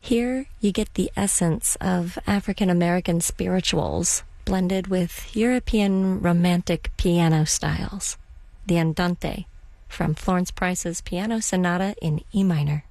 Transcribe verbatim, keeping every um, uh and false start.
Here, you get the essence of African-American spirituals blended with European romantic piano styles. The Andante from Florence Price's Piano Sonata in E minor.